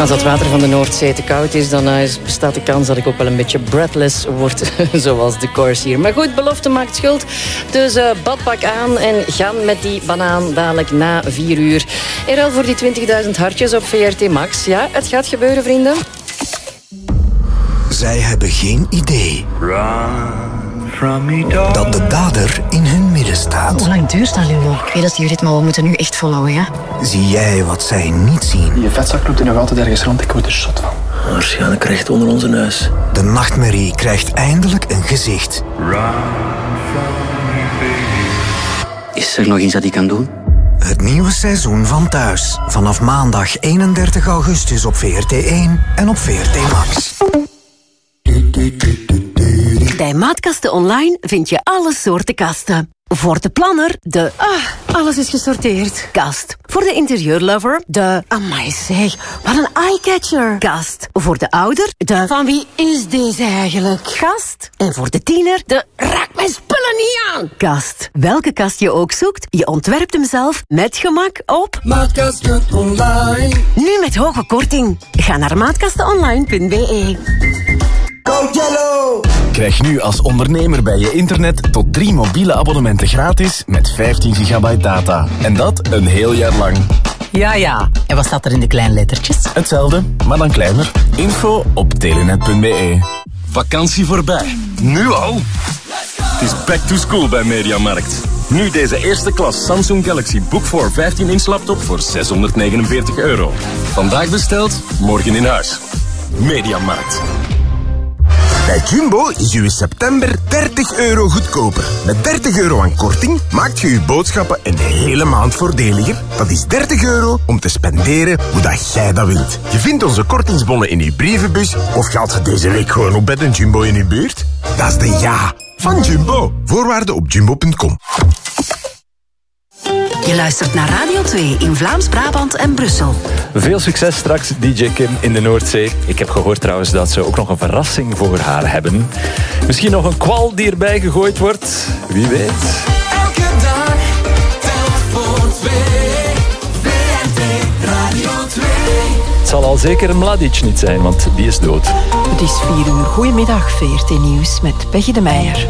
Als het water van de Noordzee te koud is, dan bestaat de kans dat ik ook wel een beetje breathless word, zoals de course hier. Maar goed, belofte maakt schuld. Dus badpak aan en gaan met die banaan dadelijk na 4 uur. En ruil voor die 20.000 hartjes op VRT Max. Ja, het gaat gebeuren, vrienden. Zij hebben geen idee dat de dader in hun midden staat. Hoe lang duurt dat, Lulo? Ik weet dat die rit, maar we moeten nu echt volhouden, ja? Zie jij wat zij niet zien? Je vetzak loopt er nog altijd ergens rond, ik word er zot van. Waarschijnlijk recht onder onze neus. De nachtmerrie krijgt eindelijk een gezicht. Is er nog iets dat ik kan doen? Het nieuwe seizoen van Thuis. Vanaf maandag 31 augustus op VRT1 en op VRT Max. Bij Maatkasten Online vind je alle soorten kasten. Voor de planner, de... Alles is gesorteerd. Kast. Voor de interieurlover, de... Amai zeg, wat een eyecatcher. Kast. Voor de ouder, de... Van wie is deze eigenlijk? Kast. En voor de tiener, de... Raak mijn spullen niet aan. Kast. Welke kast je ook zoekt, je ontwerpt hem zelf met gemak op... Maatkasten Online. Nu met hoge korting. Ga naar maatkastenonline.be. Code Yellow. Krijg nu als ondernemer bij je internet tot 3 mobiele abonnementen gratis met 15 gigabyte data. En dat een heel jaar lang. Ja. En wat staat er in de kleine lettertjes? Hetzelfde, maar dan kleiner. Info op telenet.be. Vakantie voorbij. Nu al? Het is back to school bij Mediamarkt. Nu deze eerste klas Samsung Galaxy Book 4 15-inch laptop voor €649. Vandaag besteld, morgen in huis. Mediamarkt. Bij Jumbo is uw september €30 goedkoper. Met €30 aan korting maakt je uw boodschappen een hele maand voordeliger. Dat is €30 om te spenderen hoe dat jij dat wilt. Je vindt onze kortingsbonnen in uw brievenbus of gaat je deze week gewoon op bij een Jumbo in uw buurt? Dat is de ja van Jumbo. Voorwaarden op jumbo.com. Je luistert naar Radio 2 in Vlaams-Brabant en Brussel. Veel succes straks, DJ Kim in de Noordzee. Ik heb gehoord trouwens dat ze ook nog een verrassing voor haar hebben. Misschien nog een kwal die erbij gegooid wordt. Wie weet. Elke dag telt voor 2. VRT Radio 2. Het zal al zeker een Mladic niet zijn, want die is dood. Het is 4 uur. Goedemiddag, VRT Nieuws met Peggy de Meijer.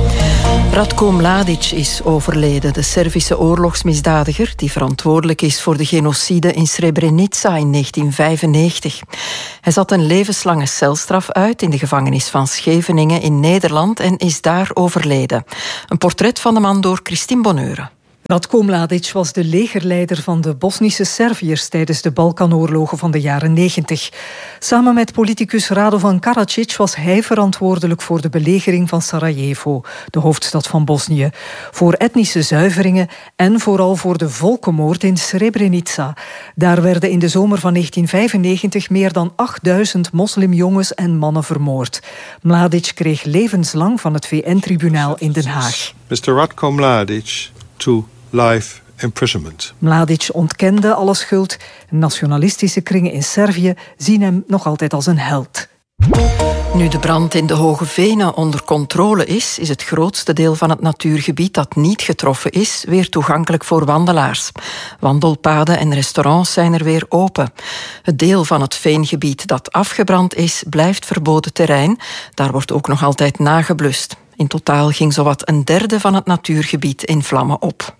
Ratko Mladic is overleden, de Servische oorlogsmisdadiger die verantwoordelijk is voor de genocide in Srebrenica in 1995. Hij zat een levenslange celstraf uit in de gevangenis van Scheveningen in Nederland en is daar overleden. Een portret van de man door Christine Bonneure. Ratko Mladic was de legerleider van de Bosnische Serviërs tijdens de Balkanoorlogen van de jaren 90. Samen met politicus Radovan Karadzic was hij verantwoordelijk voor de belegering van Sarajevo, de hoofdstad van Bosnië, voor etnische zuiveringen en vooral voor de volkenmoord in Srebrenica. Daar werden in de zomer van 1995 meer dan 8000 moslimjongens en mannen vermoord. Mladic kreeg levenslang van het VN-tribunaal in Den Haag. Mr. Ratko Mladic to life imprisonment. Mladic ontkende alle schuld. Nationalistische kringen in Servië zien hem nog altijd als een held. Nu de brand in de Hoge Venen onder controle is het grootste deel van het natuurgebied dat niet getroffen is weer toegankelijk voor wandelaars. Wandelpaden en restaurants zijn er weer open. Het deel van het veengebied dat afgebrand is, blijft verboden terrein. Daar wordt ook nog altijd nageblust. In totaal ging zowat een derde van het natuurgebied in vlammen op.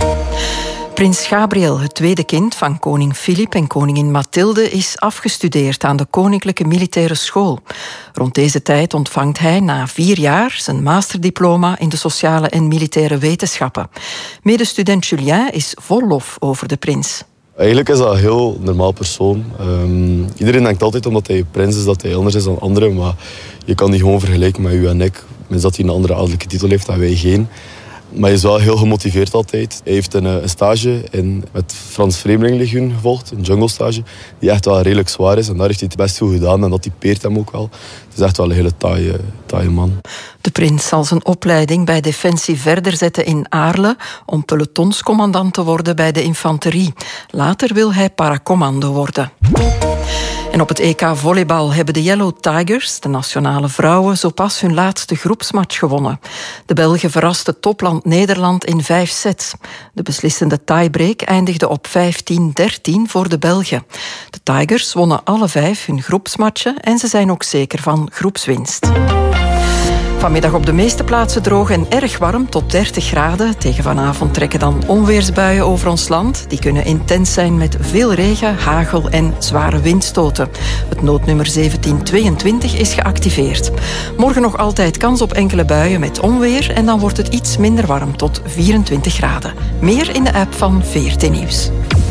Prins Gabriel, het tweede kind van koning Filip en koningin Mathilde, is afgestudeerd aan de Koninklijke Militaire School. Rond deze tijd ontvangt hij na 4 jaar zijn masterdiploma in de sociale en militaire wetenschappen. Medestudent Julien is vol lof over de prins. Eigenlijk is dat een heel normaal persoon. Iedereen denkt altijd omdat hij prins is dat hij anders is dan anderen, maar je kan die gewoon vergelijken met u en ik. Mits dat hij een andere adellijke titel heeft en wij geen. Maar hij is wel heel gemotiveerd altijd. Hij heeft een stage met Frans Vreemdelingenlegioen gevolgd, een jungle stage, die echt wel redelijk zwaar is. En daar heeft hij het best goed gedaan en dat typeert hem ook wel. Het is echt wel een hele taaie man. De prins zal zijn opleiding bij Defensie verder zetten in Aarle om pelotonscommandant te worden bij de infanterie. Later wil hij paracommando worden. En op het EK volleybal hebben de Yellow Tigers, de nationale vrouwen, zo pas hun laatste groepsmatch gewonnen. De Belgen verrasten topland Nederland in 5 sets. De beslissende tiebreak eindigde op 15-13 voor de Belgen. De Tigers wonnen alle 5 hun groepsmatchen en ze zijn ook zeker van groepswinst. Vanmiddag op de meeste plaatsen droog en erg warm tot 30 graden. Tegen vanavond trekken dan onweersbuien over ons land. Die kunnen intens zijn met veel regen, hagel en zware windstoten. Het noodnummer 1722 is geactiveerd. Morgen nog altijd kans op enkele buien met onweer en dan wordt het iets minder warm tot 24 graden. Meer in de app van VRT Nieuws.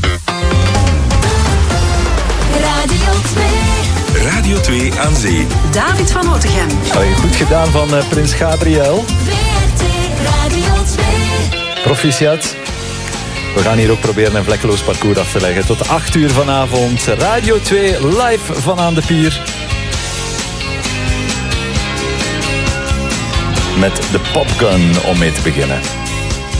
Radio 2. Radio 2 aan zee. David van Otegem. Goed gedaan van Prins Gabriel. VRT Radio 2. Proficiat. We gaan hier ook proberen een vlekkeloos parcours af te leggen. Tot 8 uur vanavond. Radio 2 live van aan de pier. Met de Popgun om mee te beginnen.